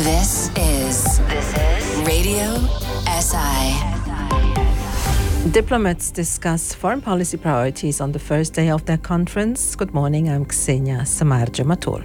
This is Radio SI. Diplomats discuss foreign policy priorities on the first day of their conference. Good morning, I'm Ksenia Samarja-Matul.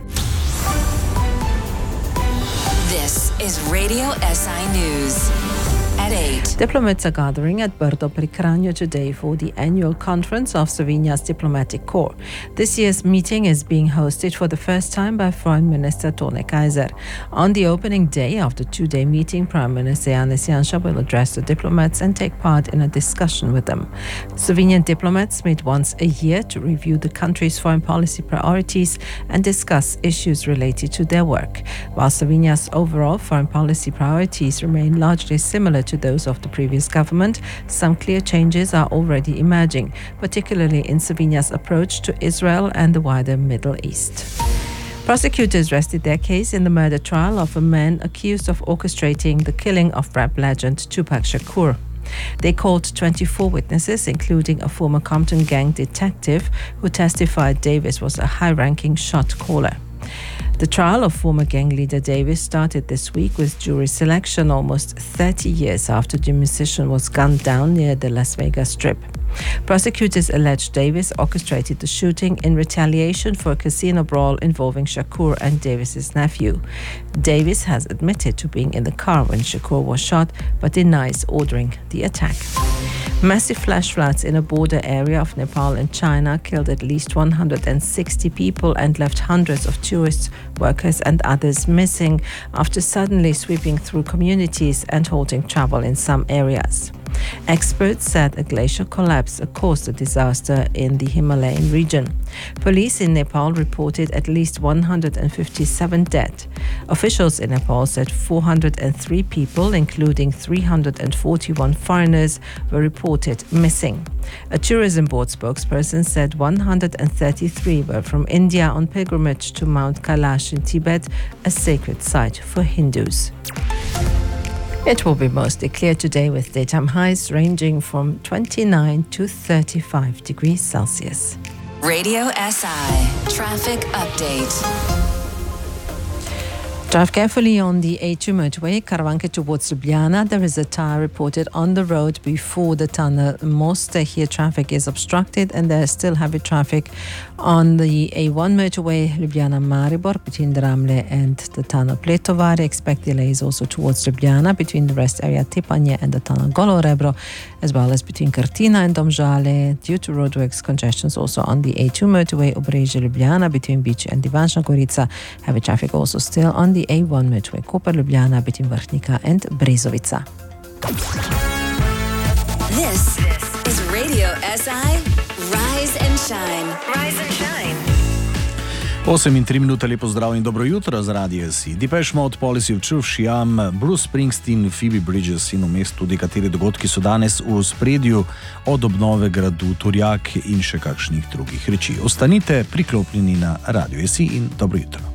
This is Radio SI News. At 8. Diplomats are gathering at Brdo pri Kranju today for the annual conference of Slovenia's diplomatic corps. This year's meeting is being hosted for the first time by Foreign Minister Tone Kaiser. On the opening day of the two-day meeting, Prime Minister Janez Janša will address the diplomats and take part in a discussion with them. Slovenian diplomats meet once a year to review the country's foreign policy priorities and discuss issues related to their work. While Slovenia's overall foreign policy priorities remain largely similar to those of the previous government, some clear changes are already emerging, particularly in Slovenia's approach to Israel and the wider Middle East. Prosecutors rested their case in the murder trial of a man accused of orchestrating the killing of rap legend Tupac Shakur. They called 24 witnesses, including a former Compton gang detective who testified Davis was a high-ranking shot caller. The trial of former gang leader Davis started this week with jury selection almost 30 years after the musician was gunned down near the Las Vegas Strip. Prosecutors alleged Davis orchestrated the shooting in retaliation for a casino brawl involving Shakur and Davis's nephew. Davis has admitted to being in the car when Shakur was shot, but denies ordering the attack. Massive flash floods in a border area of Nepal and China killed at least 160 people and left hundreds of tourists, workers and others missing after suddenly sweeping through communities and halting travel in some areas. Experts said a glacial collapse caused the disaster in the Himalayan region. Police in Nepal reported at least 157 dead. Officials in Nepal said 403 people, including 341 foreigners, were reported missing. A tourism board spokesperson said 133 were from India on pilgrimage to Mount Kailash in Tibet, a sacred site for Hindus. It will be mostly clear today with daytime highs ranging from 29 to 35 degrees Celsius. Radio SI Traffic Update. Drive carefully on the A2 motorway, Karavanke towards Ljubljana. There is a tire reported on the road before the tunnel. Most here traffic is obstructed and there is still heavy traffic on the A1 motorway, Ljubljana-Maribor, between Dramlje and the tunnel Pletovar. Expect delays also towards Ljubljana between the rest area Tepanje and the tunnel Golo Rebro, as well as between Krtina and Domžale. Due to roadworks, congestions also on the A2 motorway, Obrežje-Ljubljana between Beach and Ivančna Gorica. Heavy traffic also still on the A1 motorway Koper-Ljubljana between Vrhnika and Brezovica. This is Radio SI Rise and Shine. Rise and Shine. 8:03, lepo zdrav in dobro jutro z Radio SI. Depeche Mode, Policy of Truth, Shyam, Bruce Springsteen, Phoebe Bridgers in vmes tudi kateri dogodki so danes v ospredju, od obnove gradu Turjak in še kakšnih drugih reči. Ostanite priklopljeni na Radio SI in dobro jutro.